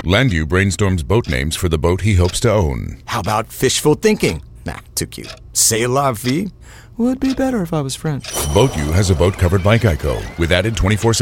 Landu brainstorms boat names for the boat he hopes to own. How about fishful thinking? Nah, too cute. C'est la vie? Would be better if I was French. Boat U has a boat covered by Geico with added 24/7